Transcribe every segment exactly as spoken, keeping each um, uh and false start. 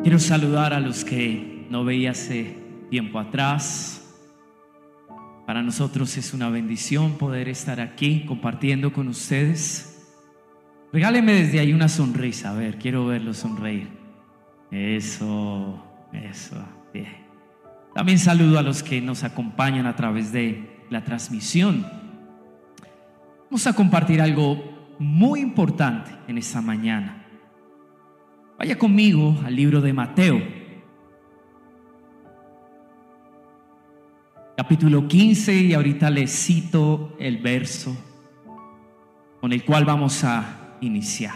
Quiero saludar a los que no veía hace tiempo atrás. Para nosotros es una bendición poder estar aquí compartiendo con ustedes. Regáleme desde ahí una sonrisa. A ver, quiero verlos sonreír. Eso, eso, bien. También saludo a los que nos acompañan a través de la transmisión. Vamos a compartir algo muy importante en esta mañana. Vaya conmigo al libro de Mateo, capítulo quince, y ahorita les cito el verso con el cual vamos a iniciar.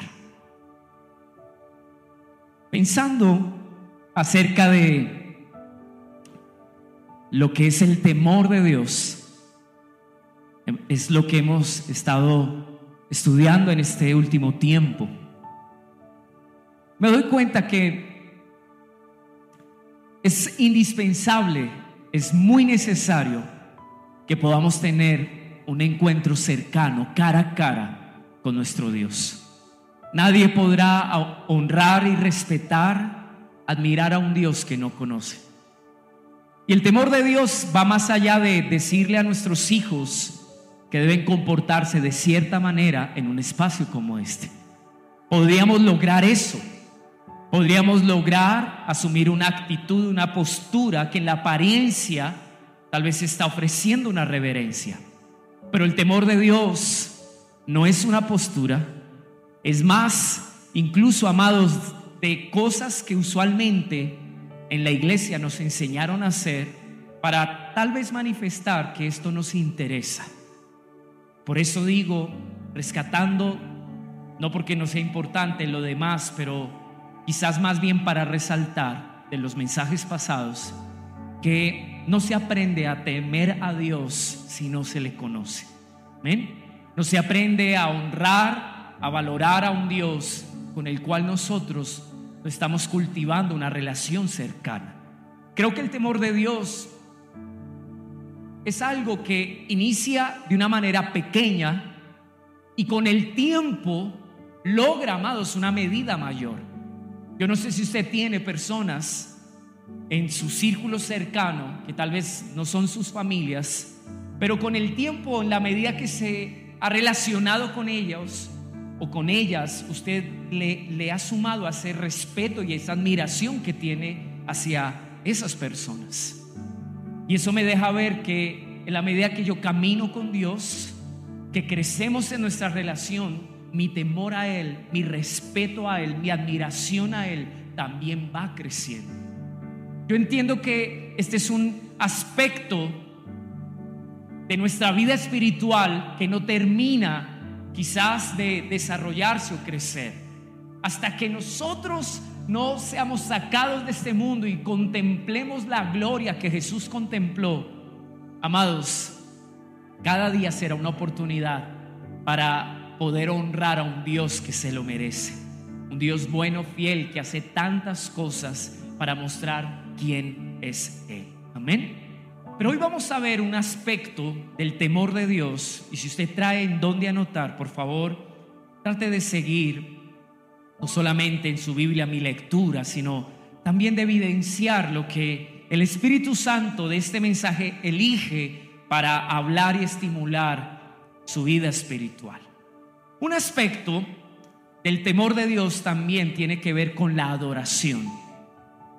Pensando acerca de lo que es el temor de Dios, es lo que hemos estado estudiando en este último tiempo. Me doy cuenta que es indispensable, es muy necesario que podamos tener un encuentro cercano, cara a cara, con nuestro Dios. Nadie podrá honrar y respetar, admirar a un Dios que no conoce. Y el temor de Dios va más allá de decirle a nuestros hijos que deben comportarse de cierta manera en un espacio como este. Podríamos lograr eso. Podríamos lograr asumir una actitud, una postura que en la apariencia tal vez está ofreciendo una reverencia. Pero el temor de Dios no es una postura, es más, incluso, amados, de cosas que usualmente en la iglesia nos enseñaron a hacer para tal vez manifestar que esto nos interesa. Por eso digo, rescatando, no porque no sea importante lo demás, pero quizás más bien para resaltar de los mensajes pasados, que no se aprende a temer a Dios si no se le conoce. ¿Amén? No se aprende a honrar, a valorar a un Dios con el cual nosotros estamos cultivando una relación cercana. Creo que el temor de Dios es algo que inicia de una manera pequeña y con el tiempo logra, amados, una medida mayor. Yo no sé si usted tiene personas en su círculo cercano que tal vez no son sus familias, pero con el tiempo, en la medida que se ha relacionado con ellos o con ellas, usted le, le ha sumado a ese respeto y esa admiración que tiene hacia esas personas. Y eso me deja ver que en la medida que yo camino con Dios, que crecemos en nuestra relación, mi temor a Él, mi respeto a Él, mi admiración a Él también va creciendo. Yo entiendo que este es un aspecto de nuestra vida espiritual que no termina quizás de desarrollarse o crecer hasta que nosotros no seamos sacados de este mundo y contemplemos la gloria que Jesús contempló. Amados, cada día será una oportunidad para poder honrar a un Dios que se lo merece, un Dios bueno, fiel, que hace tantas cosas para mostrar quién es Él. Amén. Pero hoy vamos a ver un aspecto del temor de Dios, y si usted trae en dónde anotar, por favor, trate de seguir no solamente en su Biblia mi lectura, sino también de evidenciar lo que el Espíritu Santo de este mensaje elige para hablar y estimular su vida espiritual. Un aspecto del temor de Dios también tiene que ver con la adoración.